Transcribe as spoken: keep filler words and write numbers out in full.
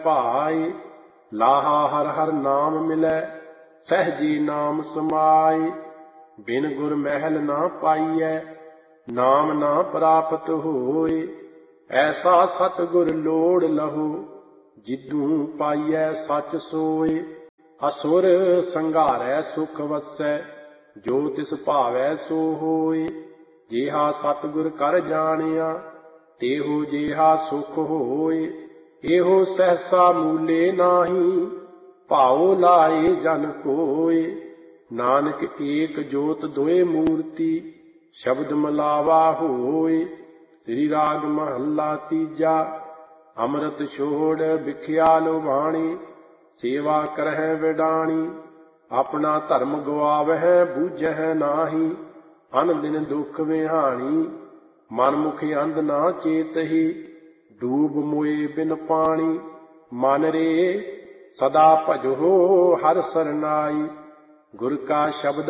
ਭਾਈ। ਲਾਹਾ ਹਰ ਹਰ ਨਾਮ ਮਿਲੈ ਸਹਿਜੀ ਨਾਮ ਸਮਾਈ। ਬਿਨ ਗੁਰ ਮਹਿਲ ਨਾ ਪਾਈਐ ਨਾਮ ਨਾ ਪ੍ਰਾਪਤ ਹੋਏ। ਐਸਾ ਸਤਿਗੁਰ ਲੋੜ ਲਹੋ ਜਿਦੂ ਪਾਈਐ ਸਚ ਸੋਏ। ਅਸੁਰ ਸੰਘਾਰੈ ਸੁਖ ਵਸੈ ਜੋ ਤਿਸ ਭਾਵੈ ਸੋ ਹੋਏ। ਜਿਹਾ ਸਤਿਗੁਰ ਕਰ ਜਾਣਿਆ ਤੇਹੋ ਜਿਹਾ ਸੁਖ ਹੋਏ। ਇਹੋ ਸਹਸਾ ਮੂਲੇ ਨਾਹੀ ਭਾਉ ਲਾਏ ਜਨ ਕੋਏ। ਨਾਨਕ ਏਕ ਜੋਤ ਦੋਏ ਮੂਰਤੀ ਸ਼ਬਦ ਮਲਾਵਾ ਹੋਏ। ਸ੍ਰੀ ਰਾਗ ਮਹੱਲਾ ਤੀਜਾ। ਅੰਮ੍ਰਿਤ ਛੋੜ ਵਿਖਿਆ ਲੁਭਾਣੀ ਸੇਵਾ ਕਰਹਿ ਵਿਡਾਣੀ। ਆਪਣਾ ਧਰਮ ਗਵਾਵਹਿ ਬੂਝਹਿ ਨਾਹੀ ਅਨ ਦਿਨ ਦੁਖ ਵਿਹਾਣੀ। ਮਨ ਮੁਖ ਅੰਧ ਨਾ ਚੇਤਹੀ ਡੂਬ ਮੋਏ ਬਿਨ ਪਾਣੀ। ਮਨ ਰੇ ਸਦਾ ਭਜੋ ਹਰਿ ਸਰਨਾਈ ਗੁਰ ਕਾ ਸ਼ਬਦ